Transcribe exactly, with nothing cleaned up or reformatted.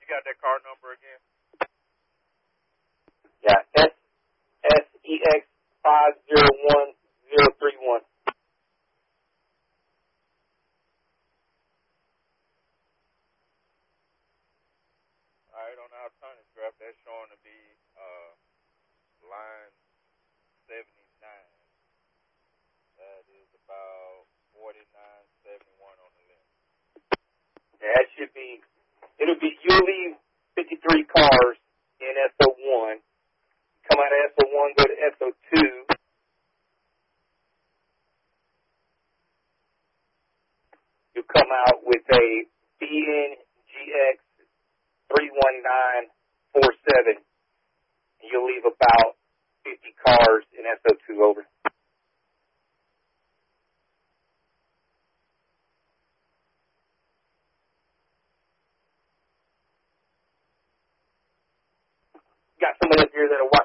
got that car number again? Yeah, S S E X five zero one zero three one. All right, on our tonnage graph, that's showing to be uh, line seventy-nine. That is about forty-nine seventy-one on the left. Yeah, that should be, it'll be, you'll leave fifty-three cars in S O one. Come out of S O one, go to S O two. You'll come out with a B N G X three one nine four seven. You'll leave about fifty cars in S O two, over. Got somebody up here that'll